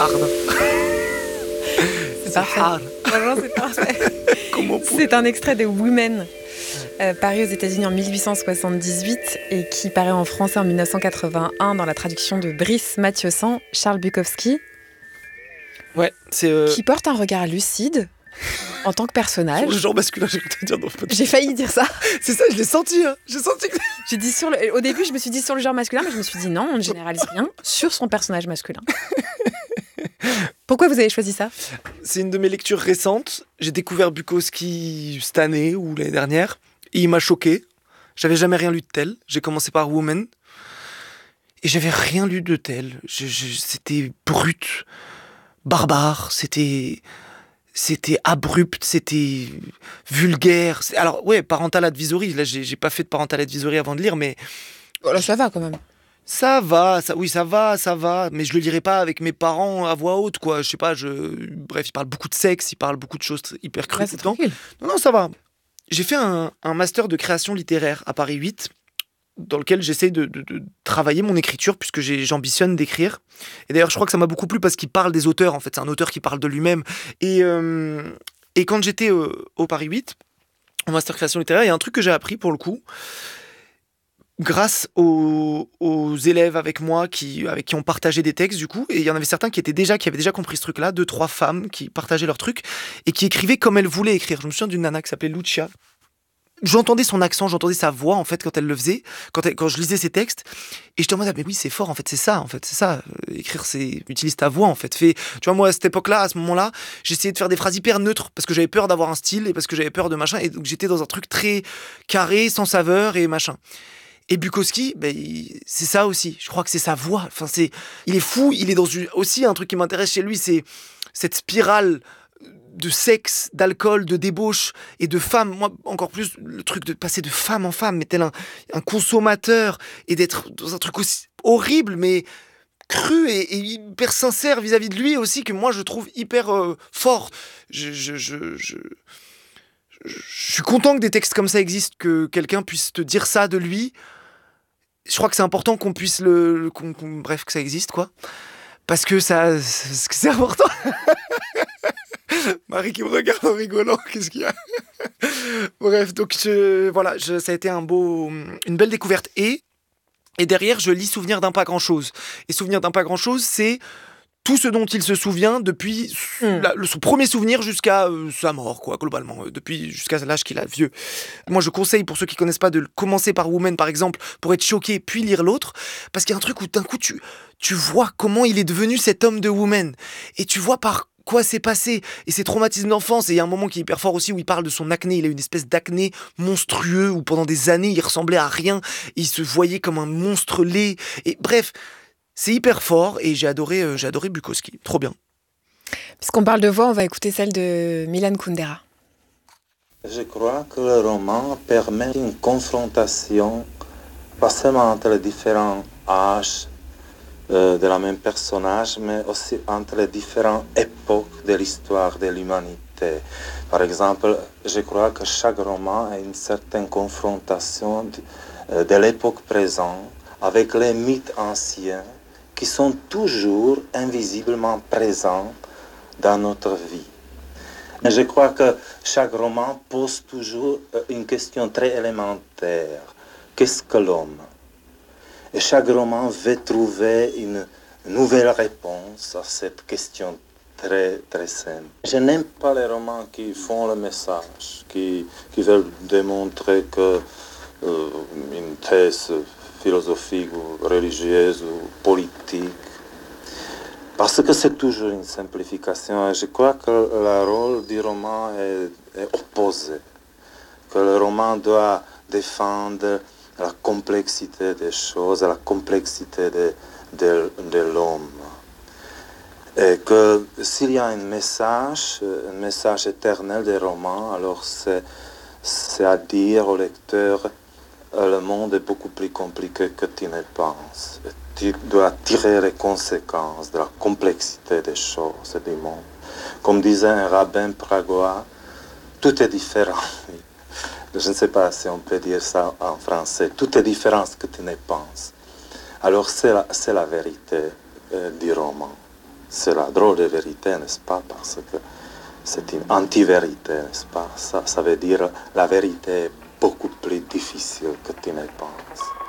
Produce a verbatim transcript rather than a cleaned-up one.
hard. C'est parfait. Hard. Vraiment, c'est parfait. Comment pour... C'est un extrait de Women, euh, paru aux États-Unis en mille huit cent soixante-dix-huit et qui paraît en français en mille neuf cent quatre-vingt-un dans la traduction de Brice Mathieusan, Charles Bukowski, Ouais, c'est... Euh... qui porte un regard lucide en tant que personnage. Sur le genre masculin, j'ai cru te dire. Non, pas du- J'ai failli dire ça. C'est ça, je l'ai senti. Hein. J'ai senti que... J'ai dit sur le... Au début, je me suis dit sur le genre masculin, mais je me suis dit non, on ne généralise rien sur son personnage masculin. Pourquoi vous avez choisi ça ? C'est une de mes lectures récentes. J'ai découvert Bukowski cette année ou l'année dernière. Et il m'a choqué. J'avais jamais rien lu de tel. J'ai commencé par Woman. Et j'avais rien lu de tel. Je, je, c'était brut, barbare, c'était... C'était abrupt, c'était vulgaire. C'est- Alors, ouais, Parental Advisory. Là, j'ai, j'ai pas fait de Parental Advisory avant de lire, mais Voilà, ça va quand même. ça va, ça, oui, ça va, ça va. Mais je le lirai pas avec mes parents à voix haute, quoi. Je sais pas, je... Bref, il parle beaucoup de sexe, il parle beaucoup de choses hyper crues Là, tout c'est le temps. tranquille. Non, non, ça va. J'ai fait un, un master de création littéraire à Paris huit, dans lequel j'essaie de, de- de travailler mon écriture, puisque j'ai- j'ambitionne d'écrire. Et d'ailleurs, je crois que ça m'a beaucoup plu parce qu'il parle des auteurs, en fait. C'est un auteur qui parle de lui-même. Et, euh, et quand j'étais euh, au Paris huit, en master création littéraire, il y a un truc que j'ai appris pour le coup, grâce aux, aux élèves avec moi qui, avec qui on partageait des textes, du coup. Et il y en avait certains qui, étaient déjà, qui avaient déjà compris ce truc-là, deux, trois femmes qui partageaient leurs trucs et qui écrivaient comme elles voulaient écrire. Je me souviens d'une nana qui s'appelait Lucia. J'entendais son accent, j'entendais sa voix en fait quand elle le faisait, quand, elle- quand je lisais ses textes, et j'étais en mode ah mais oui c'est fort en fait, c'est ça en fait, c'est ça, Euh, écrire c'est utilise ta voix en fait, fais, tu vois moi à cette époque-là, à ce moment-là, j'essayais de faire des phrases hyper neutres parce que j'avais peur d'avoir un style et parce que j'avais peur de machin, et donc j'étais dans un truc très carré, sans saveur et machin. Et Bukowski, ben, il- c'est ça aussi. Je crois que c'est sa voix. Enfin, c'est, il est fou. Il est dans une, aussi un truc qui m'intéresse chez lui, c'est cette spirale de sexe, d'alcool, de débauche et de femme. Moi, encore plus, le truc de passer de femme en femme, mais tel un, un consommateur et d'être dans un truc aussi horrible, mais cru et, et hyper sincère vis-à-vis de lui aussi, que moi je trouve hyper euh, fort. Je, je, je, je, je suis content que des textes comme ça existent, que quelqu'un puisse te dire ça de lui. Je crois que c'est important qu'on puisse le, le- qu'on- qu'on- bref, que ça existe, quoi. Parce que ça, c'est c'est important. Marie qui me regarde en rigolant, qu'est-ce qu'il y a? Bref, donc je, voilà, je- ça a été un beau, une belle découverte. Et, et derrière, je lis Souvenir d'un pas grand-chose. Et Souvenir d'un pas grand-chose, c'est tout ce dont il se souvient depuis Hmm. la- le- son premier souvenir jusqu'à euh, sa mort, quoi, globalement, euh, depuis jusqu'à l'âge qu'il a, vieux. Moi, je conseille pour ceux qui connaissent pas de commencer par Woman, par exemple, pour être choqué, puis lire l'autre, parce qu'il y a un truc où d'un coup tu tu vois comment il est devenu cet homme de Woman, et tu vois par quoi c'est passé, et ses traumatismes d'enfance. Et il y a un moment qui est hyper fort aussi où il parle de son acné. Il a une espèce d'acné monstrueux où pendant des années il ressemblait à rien, il se voyait comme un monstre laid. Et bref. C'est hyper fort et j'ai adoré, euh, j'ai adoré Bukowski. Trop bien. Puisqu'on parle de voix, on va écouter celle de Milan Kundera. Je crois que le roman permet une confrontation, pas seulement entre les différents âges euh, de la même personnage, mais aussi entre les différentes époques de l'histoire de l'humanité. Par exemple, je crois que chaque roman a une certaine confrontation de, euh, de l'époque présente avec les mythes anciens qui sont toujours invisiblement présents dans notre vie. Et je crois que chaque roman pose toujours une question très élémentaire. Qu'est-ce que l'homme? Et chaque roman veut trouver une nouvelle réponse à cette question très, très simple. Je n'aime pas les romans qui font le message, qui, qui veulent démontrer que euh, une thèse philosophique ou religieuse ou politique. Parce que c'est toujours une simplification. Et je crois que le rôle du roman est, est opposé. Que le roman doit défendre la complexité des choses, la complexité de, de, de l'homme. Et que s'il y a un message, un message éternel des romans, alors c'est, c'est à dire au lecteur: le monde est beaucoup plus compliqué que tu ne penses. Tu dois tirer les conséquences de la complexité des choses et du monde. Comme disait un rabbin pragois, tout est différent. Je ne sais pas si on peut dire ça en français. Tout est différent ce que tu ne penses. Alors c'est la, c'est la vérité euh, du roman. c'est la drôle de vérité, n'est-ce pas? Parce que c'est une anti-vérité, n'est-ce pas? Ça, ça veut dire la vérité est beaucoup plus difficile que tu ne penses.